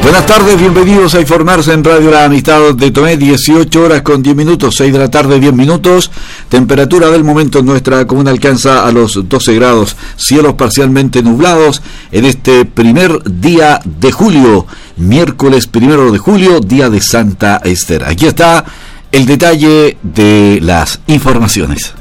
Buenas tardes, bienvenidos a Informarse en Radio La Amistad de Tomé, 18 horas con 10 minutos, 6 de la tarde, 10 minutos. Temperatura del momento en nuestra comuna alcanza a los 12 grados, cielos parcialmente nublados en este primer día de julio, miércoles 1 de julio, día de Santa Esther. Aquí está el detalle de las informaciones.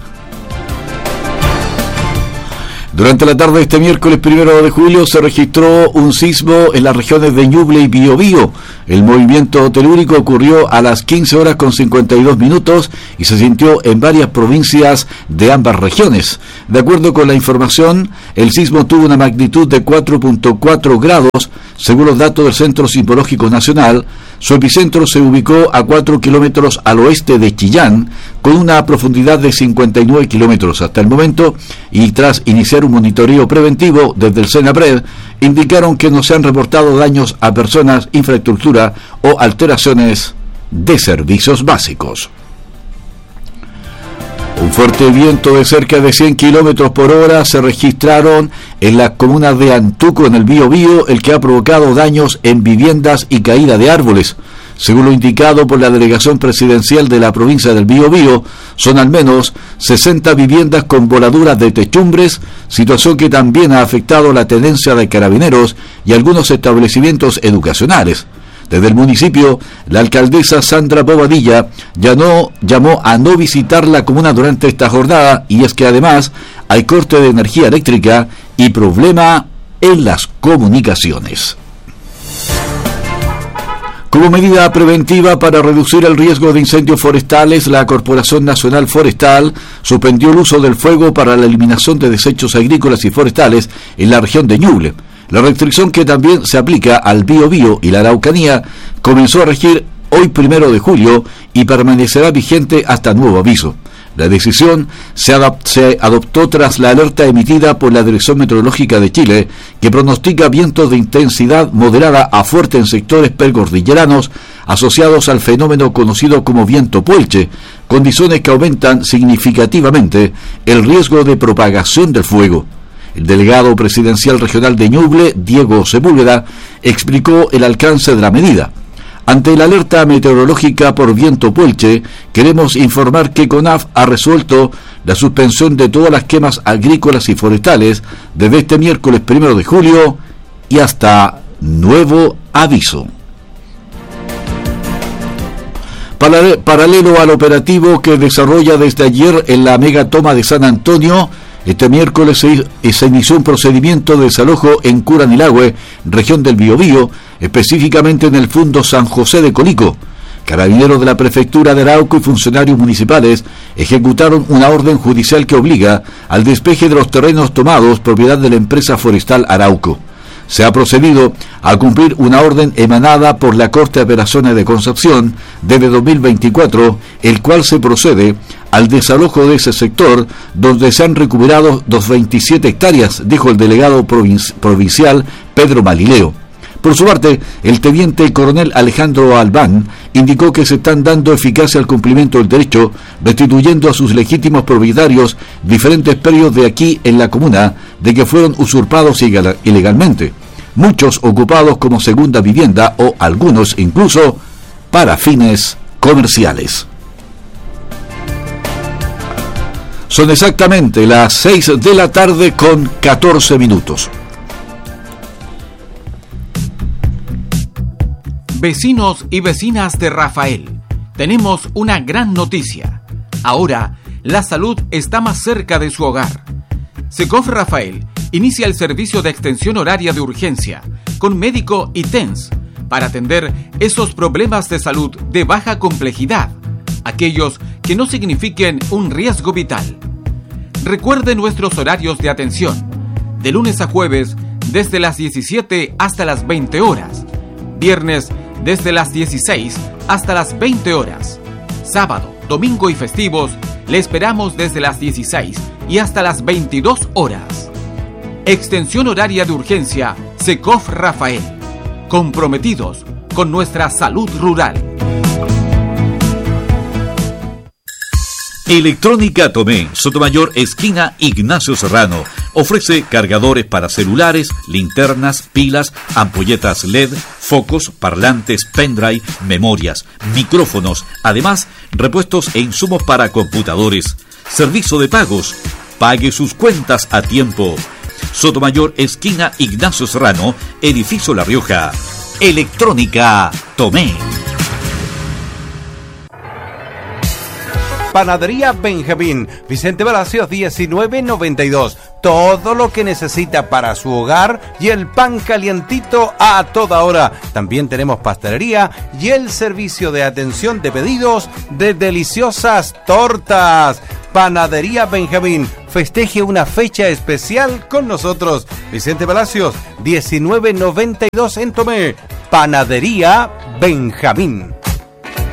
Durante la tarde de este miércoles 1 de julio se registró un sismo en las regiones de Ñuble y Biobío. El movimiento telúrico ocurrió a las 15 horas con 52 minutos y se sintió en varias provincias de ambas regiones. De acuerdo con la información, el sismo tuvo una magnitud de 4.4 grados, según los datos del Centro Sismológico Nacional. Su epicentro se ubicó a 4 kilómetros al oeste de Chillán, con una profundidad de 59 kilómetros hasta el momento, y tras iniciar un monitoreo preventivo desde el SENAPRED, indicaron que no se han reportado daños a personas, infraestructura o alteraciones de servicios básicos. Un fuerte viento de cerca de 100 kilómetros por hora se registraron en las comunas de Antuco, en el Biobío, el que ha provocado daños en viviendas y caída de árboles. Según lo indicado por la delegación presidencial de la provincia del Biobío, son al menos 60 viviendas con voladuras de techumbres, situación que también ha afectado la tenencia de carabineros y algunos establecimientos educacionales. Desde el municipio, la alcaldesa Sandra Bobadilla llamó a no visitar la comuna durante esta jornada, y es que además hay corte de energía eléctrica y problema en las comunicaciones. Como medida preventiva para reducir el riesgo de incendios forestales, la Corporación Nacional Forestal suspendió el uso del fuego para la eliminación de desechos agrícolas y forestales en la región de Ñuble. La restricción, que también se aplica al Biobío y la Araucanía, comenzó a regir hoy 1 de julio y permanecerá vigente hasta nuevo aviso. La decisión se adoptó tras la alerta emitida por la Dirección Meteorológica de Chile, que pronostica vientos de intensidad moderada a fuerte en sectores precordilleranos asociados al fenómeno conocido como viento puelche, condiciones que aumentan significativamente el riesgo de propagación del fuego. El delegado presidencial regional de Ñuble, Diego Sepúlveda, explicó el alcance de la medida. Ante la alerta meteorológica por viento puelche, queremos informar que CONAF ha resuelto la suspensión de todas las quemas agrícolas y forestales desde este miércoles 1 de julio y hasta nuevo aviso. Paralelo al operativo que desarrolla desde ayer en la megatoma de San Antonio, este miércoles se inició un procedimiento de desalojo en Curanilahue, región del Biobío, específicamente en el Fundo San José de Colico. Carabineros de la Prefectura de Arauco y funcionarios municipales ejecutaron una orden judicial que obliga al despeje de los terrenos tomados, propiedad de la empresa forestal Arauco. Se ha procedido a cumplir una orden emanada por la Corte de Apelaciones de Concepción desde 2024, el cual se procede al desalojo de ese sector, donde se han recuperado 27 hectáreas, dijo el delegado provincial Pedro Malileo. Por su parte, el teniente coronel Alejandro Albán indicó que se están dando eficacia al cumplimiento del derecho, restituyendo a sus legítimos propietarios diferentes predios de aquí en la comuna de que fueron usurpados ilegalmente, muchos ocupados como segunda vivienda o algunos incluso para fines comerciales. Son exactamente las 6 de la tarde con 14 minutos. Vecinos y vecinas de Rafael, tenemos una gran noticia. Ahora, la salud está más cerca de su hogar. SECOF Rafael inicia el servicio de extensión horaria de urgencia con médico y TENS para atender esos problemas de salud de baja complejidad, aquellos que no signifiquen un riesgo vital. Recuerde nuestros horarios de atención: de lunes a jueves desde las 17 hasta las 20 horas, viernes desde las 16 hasta las 20 horas, sábado, domingo y festivos le esperamos desde las 16 y hasta las 22 horas. Extensión horaria de urgencia SECOF Rafael, comprometidos con nuestra salud rural. Electrónica Tomé, Sotomayor, esquina Ignacio Serrano. Ofrece cargadores para celulares, linternas, pilas, ampolletas LED, focos, parlantes, pendrive, memorias, micrófonos. Además, repuestos e insumos para computadores. Servicio de pagos. Pague sus cuentas a tiempo. Sotomayor, esquina Ignacio Serrano, edificio La Rioja. Electrónica Tomé. Panadería Benjamín, Vicente Palacios 1992. Todo lo que necesita para su hogar y el pan calientito a toda hora. También tenemos pastelería y el servicio de atención de pedidos de deliciosas tortas. Panadería Benjamín, festeje una fecha especial con nosotros. Vicente Palacios 1992 en Tomé. Panadería Benjamín.